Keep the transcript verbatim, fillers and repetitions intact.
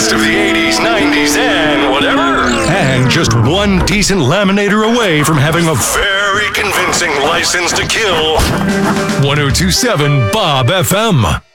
best of the eighties, nineties, and whatever. And just one decent laminator away from having a very convincing license to kill. ten twenty-seven Bob F M.